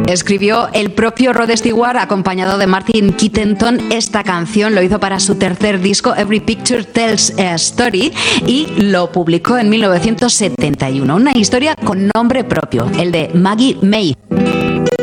Escribió el propio Rod Stewart acompañado de Martin Kittenton. Esta canción lo hizo para su tercer disco Every Picture Tells a Story y lo publicó en 1971. Una historia con nombre propio, el de Maggie May.